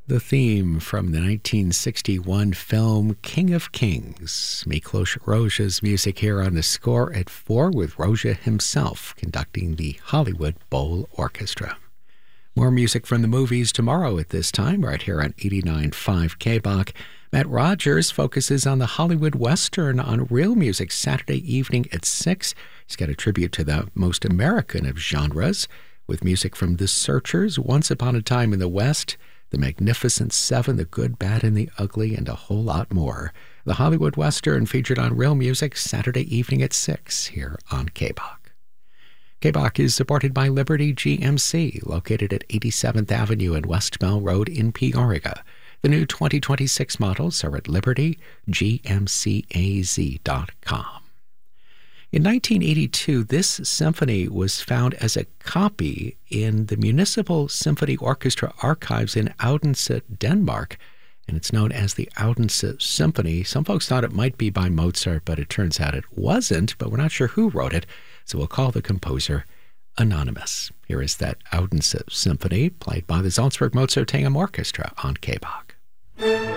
The theme from the 1961 film King of Kings. Miklos Rozsa's music here on The Score at 4 with Rozsa himself conducting the Hollywood Bowl Orchestra. More music from the movies tomorrow at this time, right here on 89.5 KBOK. Matt Rogers focuses on the Hollywood Western on Real Music Saturday evening at 6. He's got a tribute to the most American of genres with music from The Searchers, Once Upon a Time in the West, The Magnificent Seven, The Good, Bad, and the Ugly, and a whole lot more. The Hollywood Western featured on Real Music Saturday evening at 6 here on KBOK. KBOK is supported by Liberty GMC, located at 87th Avenue and West Bell Road in Peoria. The new 2026 models are at libertygmcaz.com. In 1982, this symphony was found as a copy in the Municipal Symphony Orchestra archives in Odense, Denmark, and it's known as the Odense Symphony. Some folks thought it might be by Mozart, but it turns out it wasn't, but we're not sure who wrote it, so we'll call the composer anonymous. Here is that Odense Symphony, played by the Salzburg Mozarteum Orchestra on KBOK.